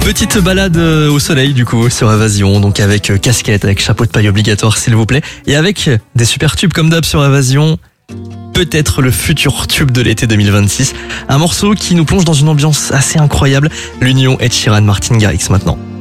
Petite balade au soleil du coup sur Évasion, donc avec casquette, avec chapeau de paille obligatoire s'il vous plaît, et avec des super tubes comme d'hab sur Évasion. Peut-être le futur tube de l'été 2026, un morceau qui nous plonge dans une ambiance assez incroyable. L'union Ed Sheeran, Martin Garrix maintenant.